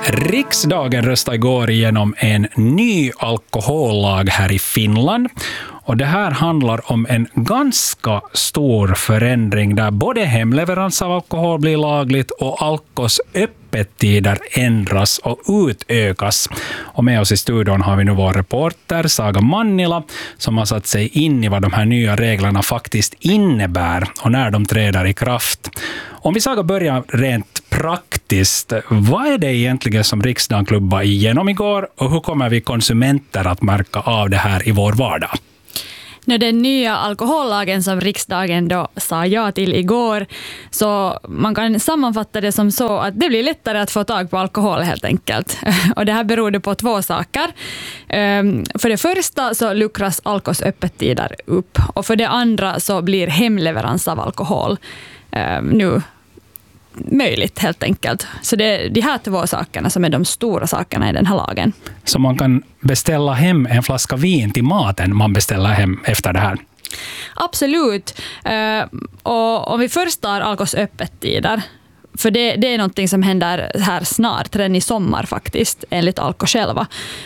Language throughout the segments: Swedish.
Riksdagen röstade igår igenom en ny alkohollag här i Finland. Och det här handlar om en ganska stor förändring där både hemleverans av alkohol blir lagligt och Alkos öppettider ändras och utökas. Och med oss i studion har vi nu vår reporter Saga Mannila som har satt sig in i vad de här nya reglerna faktiskt innebär och när de träder i kraft. Om vi Saga börjar rent praktiskt, vad är det egentligen som riksdagen klubbade igenom igår och hur kommer vi konsumenter att märka av det här i vår vardag? Den nya alkohollagen som riksdagen då sa ja till igår, så man kan sammanfatta det som så att det blir lättare att få tag på alkohol helt enkelt. Och det här beror på två saker. För det första så luckras Alkos öppettider upp och för det andra så blir hemleverans av alkohol nu möjligt helt enkelt. Så det är de här två sakerna som är de stora sakerna i den här lagen. Så man kan beställa hem en flaska vin till maten man beställer hem efter det här? Absolut. Och om vi först tar Alkos öppettider, för det är någonting som händer här snart, redan i sommar faktiskt, enligt Alko själva.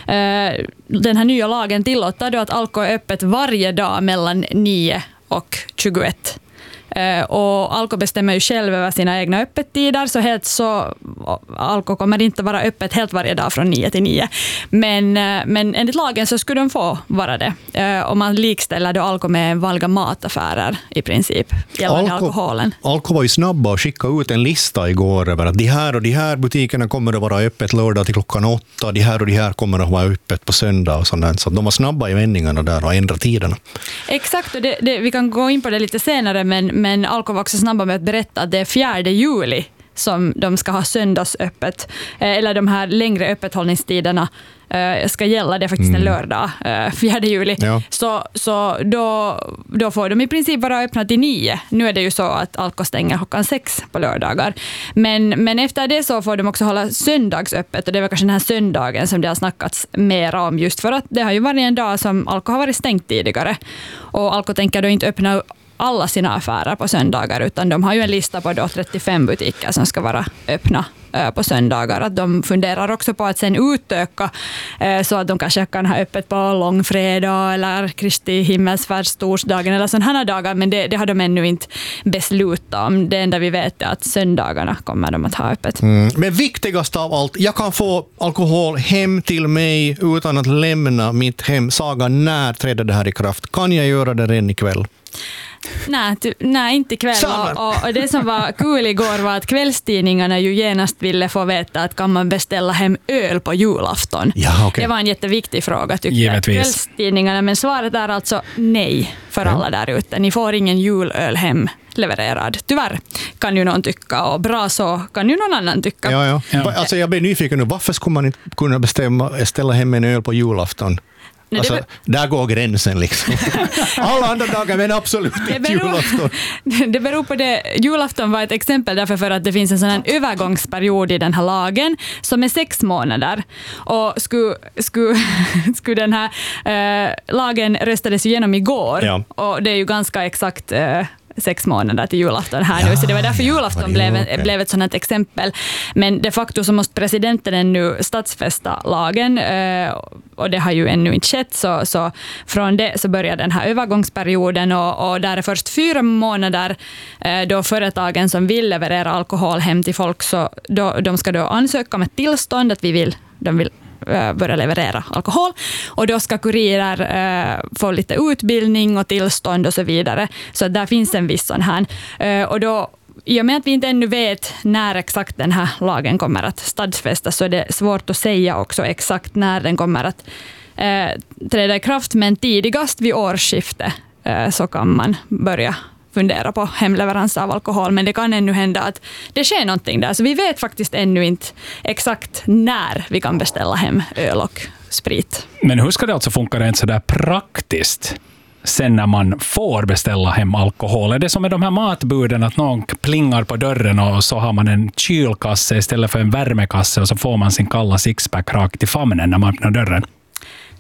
Den här nya lagen tillåter då att Alko är öppet varje dag mellan 9 och 21. Och Alko bestämmer ju själv över sina egna öppettider, så Alko kommer inte vara öppet helt varje dag från 9 till 9. Men enligt lagen så skulle de få vara det. Och man likställer då Alko med vanliga mataffärer i princip gällande alkoholen. Alko var ju snabba att skicka ut en lista igår över att de här och de här butikerna kommer att vara öppet lördag till klockan 8. De här och de här kommer att vara öppet på söndag och sånt. Så de var snabba i vändningarna där och ändra tiderna. Exakt, och vi kan gå in på det lite senare, men Alko var också snabba med att berätta att det är 4 juli som de ska ha söndagsöppet, eller de här längre öppethållningstiderna ska gälla, det är faktiskt en lördag, 4 juli. Ja. Så då får de i princip vara öppna till 9. Nu är det ju så att Alko stänger klockan 6 på lördagar. Men efter det så får de också hålla söndagsöppet, och det var kanske den här söndagen som det har snackats mer om, just för att det har ju varit en dag som Alko har varit stängt tidigare. Och Alko tänker då inte öppna alla sina affärer på söndagar, utan de har ju en lista på då 35 butiker som ska vara öppna på söndagar. Att de funderar också på att sen utöka så att de kanske kan ha öppet på långfredag eller Kristi himmelsfärdstorsdagen eller sådana här dagar, men det har de ännu inte beslutat om. Det enda vi vet är att söndagarna kommer de att ha öppet. Men viktigast av allt, jag kan få alkohol hem till mig utan att lämna mitt hem. Saga, när träder det här i kraft? Kan jag göra det redan ikväll? Nej, inte ikväll. Och det som var kul igår var att kvällstidningarna ju genast ville få veta att kan man beställa hem öl på julafton. Ja, okay. Det var en jätteviktig fråga tyckte jag. Kvällstidningarna, men svaret är alltså nej för alla där ute. Ni får ingen julöl hem levererad. Tyvärr kan ju någon tycka, och bra så kan ju någon annan tycka. Ja. Alltså jag blir nyfiken nu, varför skulle man inte kunna beställa hem en öl på julafton? Alltså, där går gränsen liksom. Alla andra dagar, men absolut inte julafton. Det beror på det. Julafton var ett exempel därför för att det finns en sån här övergångsperiod i den här lagen som är 6 månader. Och skulle den här lagen röstades igenom igår. Ja. Och det är ju ganska exakt 6 månader till julafton här nu. Så det var därför julafton blev ett sådant exempel. Men de facto så måste presidenten ännu statsfästa lagen, och det har ju ännu inte skett. Så från det så börjar den här övergångsperioden, och där är först 4 månader då företagen som vill leverera alkohol hem till folk, så de ska då ansöka om ett tillstånd att de vill börja leverera alkohol, och då ska kurirer få lite utbildning och tillstånd och så vidare. Så där finns en viss sån här. Och då, i och med att vi inte ännu vet när exakt den här lagen kommer att stadfästas, så är det svårt att säga också exakt när den kommer att träda i kraft, men tidigast vid årsskiftet så kan man börja fundera på hemleverans av alkohol, men det kan ännu hända att det sker någonting där. Så vi vet faktiskt ännu inte exakt när vi kan beställa hem öl och sprit. Men hur ska det alltså funka rent så där praktiskt sen när man får beställa hem alkohol? Är det som med de här matbuden att någon plingar på dörren och så har man en kylkasse istället för en värmekasse och så får man sin kalla sixpack rakt i famnen när man öppnar dörren?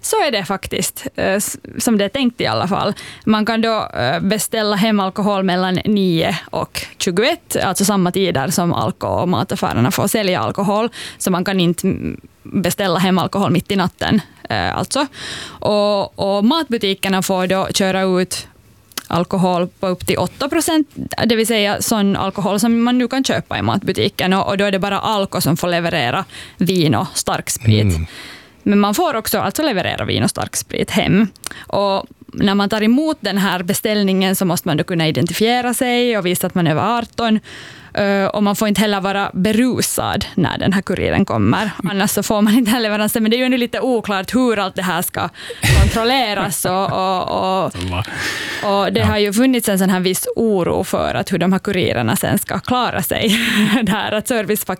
så är det faktiskt, som det är tänkt i alla fall. Man kan då beställa hem alkohol mellan 9 och 21, alltså samma tider som alko- och mataffärerna får sälja alkohol. Så man kan inte beställa hem alkohol mitt i natten. Alltså. Och matbutikerna får då köra ut alkohol på upp till 8%, det vill säga sån alkohol som man nu kan köpa i matbutiken, och då är det bara Alko som får leverera vin och starksprit. Men man får också alltså leverera vin och starksprit hem. Och när man tar emot den här beställningen så måste man då kunna identifiera sig och visa att man är över 18. Och man får inte heller vara berusad när den här kuriren kommer. Annars så får man inte heller leveranser. Men det är ju ändå lite oklart hur allt det här ska kontrolleras. Och det har ju funnits en sån här viss oro för att hur de här kurirerna sen ska klara sig. Där att